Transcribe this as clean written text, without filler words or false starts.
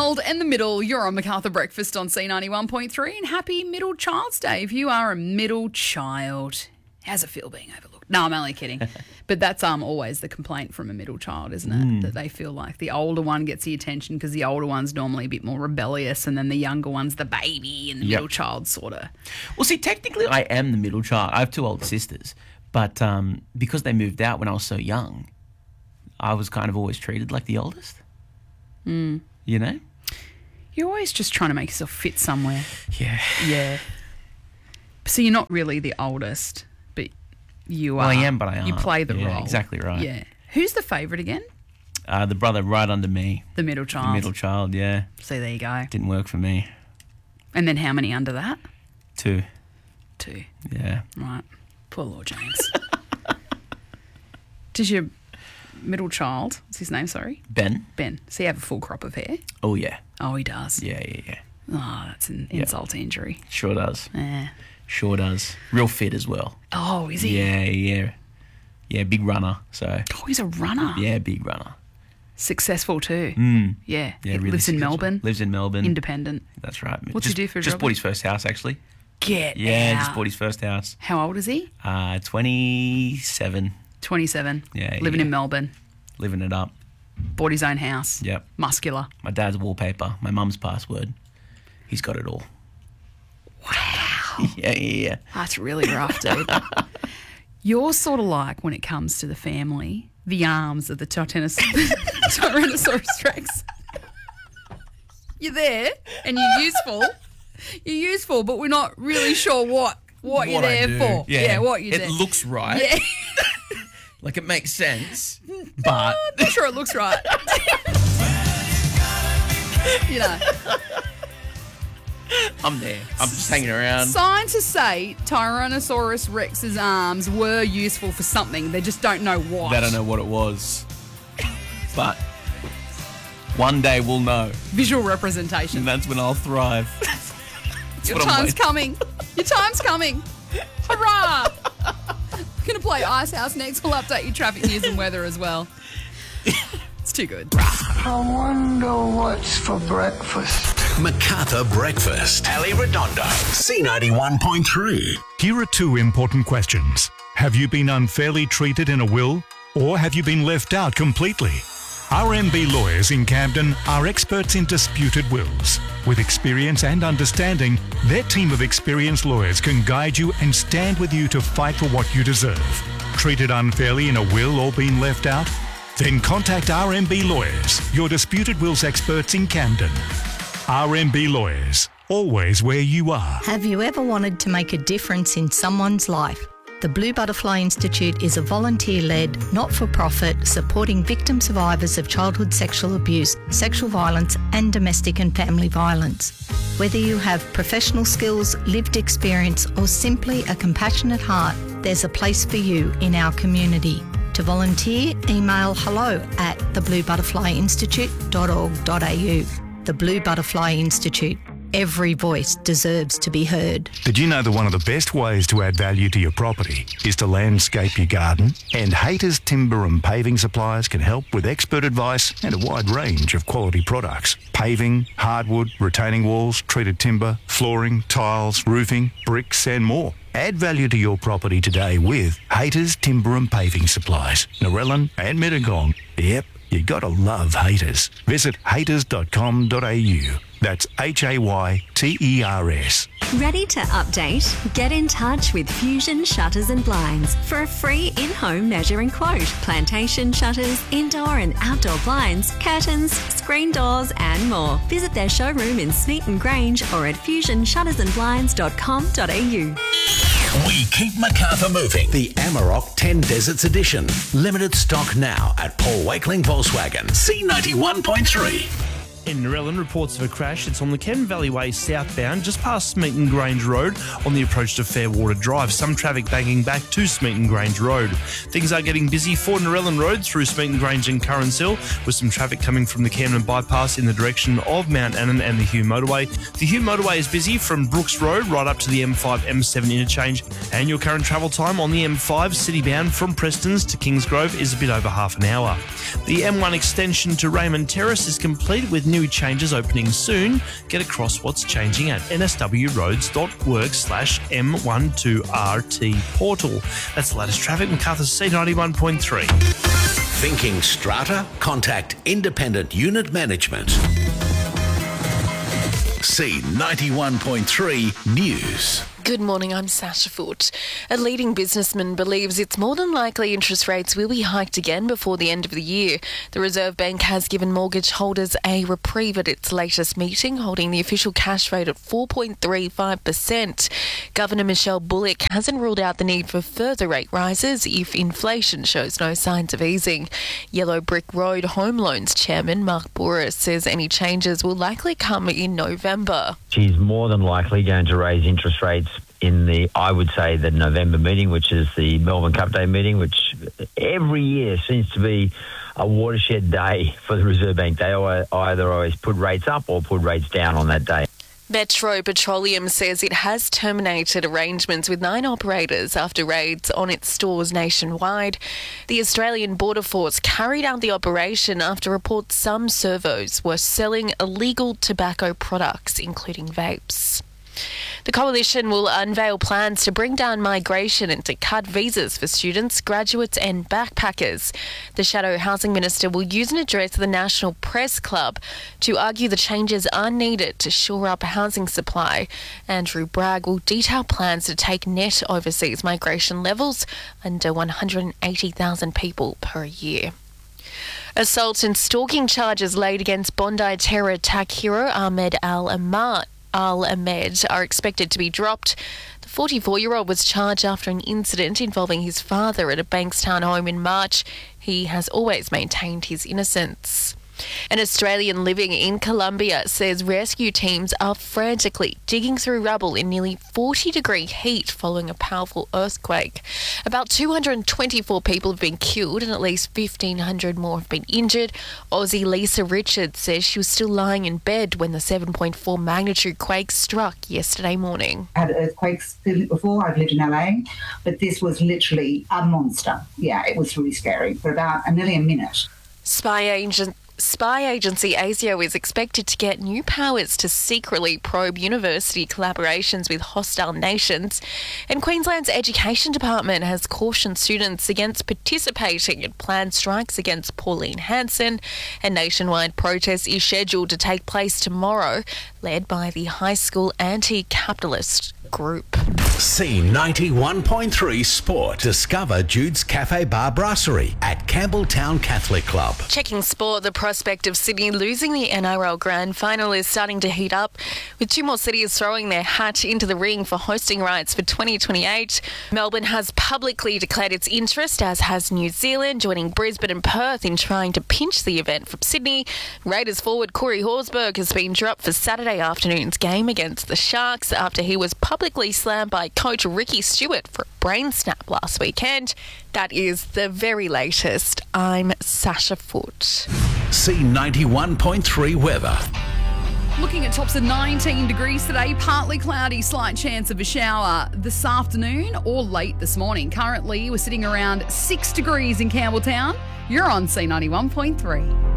old and the middle. You're on Macarthur Breakfast on C91.3, and happy Middle Child's Day if you are a middle child. How's it feel being overlooked? No, I'm only kidding. But that's always the complaint from a middle child, isn't it? That they feel like the older one gets the attention because the older one's normally a bit more rebellious, and then the younger one's the baby, and the middle child sort of. Well, see, technically I am the middle child. I have two older sisters, but because they moved out when I was so young, I was kind of always treated like the oldest. You know? You're always just trying to make yourself fit somewhere. Yeah. Yeah. So you're not really the oldest, but you are. Well, I am, but I aren't. You play the role. Exactly right. Yeah. Who's the favourite again? The brother right under me. The middle child. The middle child, yeah. So there you go. Didn't work for me. And then how many under that? 2. 2. Yeah. Right. Poor Lord James. Does your middle child, what's his name, sorry? Ben. Does he have a full crop of hair? Oh, yeah. Oh, he does? Yeah. Oh, that's an insult to injury. Sure does. Yeah. Sure does. Real fit as well. Oh, is he? Yeah. Yeah, big runner, so. Oh, he's a runner. Yeah, big runner. Successful too. Yeah. He really lives in successful. Melbourne. Lives in Melbourne. Independent. That's right. What's he do for a Just job? bought his first house, actually. Get Yeah, out. just bought his first house. How old is he? 27. 27. Yeah, Living yeah. in Melbourne. Living it up. Bought his own house. Yep. Muscular. My dad's wallpaper. My mum's password. He's got it all. Wow. Yeah. That's really rough, dude. You're sort of like, when it comes to the family, the arms of the Tyrannosaurus Rex. You're there and you're useful. You're useful, but we're not really sure what you're there for. Yeah, what you're it there. looks right. Yeah. Like it makes sense, but I'm not sure it looks right. You know. I'm there. I'm just hanging around. Scientists say Tyrannosaurus Rex's arms were useful for something. They just don't know what. They don't know what it was, but one day we'll know, Visual representation. and that's when I'll thrive. Your time's coming. Your time's coming. Hurrah! We're going to play Ice House next. We'll update your traffic news and weather as well. It's too good. I wonder what's for breakfast. Macarthur Breakfast. Ali Redondo. C91.3. Here are 2 important questions. Have you been unfairly treated in a will, or have you been left out completely? RMB Lawyers in Camden are experts in disputed wills. With experience and understanding, their team of experienced lawyers can guide you and stand with you to fight for what you deserve. Treated unfairly in a will or been left out? Then contact RMB Lawyers, your disputed wills experts in Camden. RMB Lawyers, always where you are. Have you ever wanted to make a difference in someone's life? The Blue Butterfly Institute is a volunteer-led, not-for-profit, supporting victim survivors of childhood sexual abuse, sexual violence and domestic and family violence. Whether you have professional skills, lived experience or simply a compassionate heart, there's a place for you in our community. To volunteer, email hello@thebluebutterflyinstitute.org.au. The Blue Butterfly Institute. Every voice deserves to be heard. Did you know that one of the best ways to add value to your property is to landscape your garden? And Haters Timber and Paving Supplies can help with expert advice and a wide range of quality products. Paving, hardwood, retaining walls, treated timber, flooring, tiles, roofing, bricks and more. Add value to your property today with Haters Timber and Paving Supplies, Narellan and Mittagong. Yep, you gotta love Haters. Visit haters.com.au. That's HAYTERS. Ready to update? Get in touch with Fusion Shutters and Blinds for a free in-home measuring quote. Plantation shutters, indoor and outdoor blinds, curtains, screen doors and more. Visit their showroom in Smeaton Grange or at fusionshuttersandblinds.com.au. We keep Macarthur moving. The Amarok 10 Deserts Edition. Limited stock now at Paul Wakeling Volkswagen. C91.3. In Narellan, reports of a crash. It's on the Ken Valley Way southbound, just past Smeaton Grange Road on the approach to Fairwater Drive. Some traffic banging back to Smeaton Grange Road. Things are getting busy for Narellan Road through Smeaton Grange and Currans Hill, with some traffic coming from the Camden bypass in the direction of Mount Annan and the Hugh Motorway. The Hugh Motorway is busy from Brooks Road right up to the M5-M7 interchange, and your current travel time on the M5 citybound from Prestons to Kingsgrove is a bit over half an hour. The M1 extension to Raymond Terrace is complete with new new changes opening soon. Get across what's changing at nswroads.work/M12RT portal. That's the latest traffic. Macarthur C91.3. Thinking strata? Contact Independent Unit Management. C91.3 News. Good morning, I'm Sasha Foote. A leading businessman believes it's more than likely interest rates will be hiked again before the end of the year. The Reserve Bank has given mortgage holders a reprieve at its latest meeting, holding the official cash rate at 4.35%. Governor Michelle Bullock hasn't ruled out the need for further rate rises if inflation shows no signs of easing. Yellow Brick Road Home Loans Chairman Mark Boris says any changes will likely come in November. She's more than likely going to raise interest rates in the November meeting, which is the Melbourne Cup Day meeting, which every year seems to be a watershed day for the Reserve Bank. They either always put rates up or put rates down on that day. Metro Petroleum says it has terminated arrangements with 9 operators after raids on its stores nationwide. The Australian Border Force carried out the operation after reports some servos were selling illegal tobacco products, including vapes. The Coalition will unveil plans to bring down migration and to cut visas for students, graduates and backpackers. The Shadow Housing Minister will use an address at the National Press Club to argue the changes are needed to shore up housing supply. Andrew Bragg will detail plans to take net overseas migration levels under 180,000 people per year. Assault and stalking charges laid against Bondi terror attack hero Ahmed Al-Ahmed are expected to be dropped. The 44-year-old was charged after an incident involving his father at a Bankstown home in March. He has always maintained his innocence. An Australian living in Colombia says rescue teams are frantically digging through rubble in nearly 40-degree heat following a powerful earthquake. About 224 people have been killed and at least 1,500 more have been injured. Aussie Lisa Richards says she was still lying in bed when the 7.4 magnitude quake struck yesterday morning. I had earthquakes before. I've lived in LA, but this was literally a monster. Yeah, it was really scary for about nearly a minute. Spy agency ASIO is expected to get new powers to secretly probe university collaborations with hostile nations, and Queensland's Education Department has cautioned students against participating in planned strikes against Pauline Hanson. A nationwide protest is scheduled to take place tomorrow, led by the high school anti-capitalist group. C91.3 Sport. Discover Jude's Cafe Bar Brasserie at Campbelltown Catholic Club. Checking sport, the prospect of Sydney losing the NRL Grand Final is starting to heat up, with 2 more cities throwing their hat into the ring for hosting rights for 2028. Melbourne has publicly declared its interest, as has New Zealand, joining Brisbane and Perth in trying to pinch the event from Sydney. Raiders forward Corey Horsburgh has been dropped for Saturday afternoon's game against the Sharks after he was publicly slammed by coach Ricky Stewart for a brain snap last weekend. That is the very latest. I'm Sasha Foote. C91.3 weather. Looking at tops of 19 degrees today, partly cloudy, slight chance of a shower this afternoon or late this morning. Currently, we're sitting around 6 degrees in Campbelltown. You're on C91.3.